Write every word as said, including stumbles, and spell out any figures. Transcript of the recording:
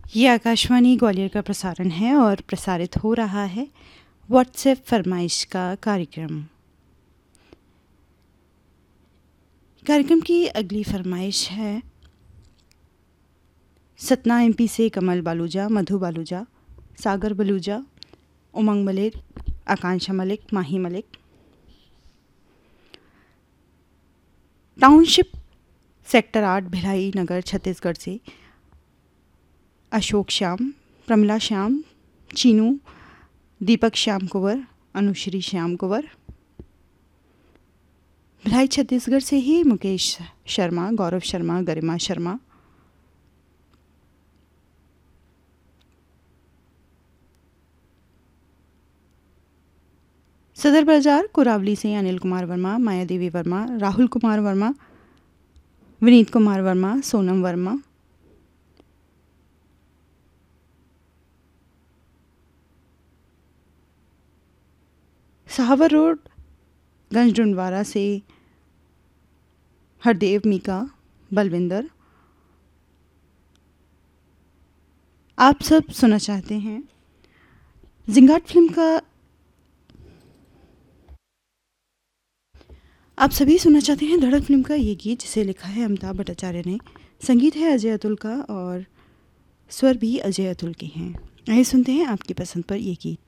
ये आकाशवाणी ग्वालियर का प्रसारण है और प्रसारित हो रहा है व्हाट्सएप फरमाइश का कार्यक्रम। कार्यक्रम की अगली फरमाइश है सतना एमपी से कमल बालूजा, मधु बालूजा, सागर बलूजा, उमंग मलिक, आकांक्षा मलिक, माही मलिक। टाउनशिप सेक्टर आठ भिलाई नगर छत्तीसगढ़ से अशोक श्याम, प्रमिला श्याम, चीनू, दीपक श्याम कुंवर, अनुश्री श्याम कुंवर। भिलाई छत्तीसगढ़ से ही मुकेश शर्मा, गौरव शर्मा, गरिमा शर्मा। सदर बाजार कुरावली से अनिल कुमार वर्मा, माया देवी वर्मा, राहुल कुमार वर्मा, विनीत कुमार वर्मा, सोनम वर्मा। सहावर रोड गंजडुंडवारा से हरदेव, मीका, बलविंदर। आप सब सुनना चाहते हैं जिंगाट फिल्म का आप सभी सुनना चाहते हैं धड़क फिल्म का ये गीत, जिसे लिखा है अमिताभ भट्टाचार्य ने। संगीत है अजय अतुल का और स्वर भी अजय अतुल के हैं। आइए सुनते हैं आपकी पसंद पर ये गीत।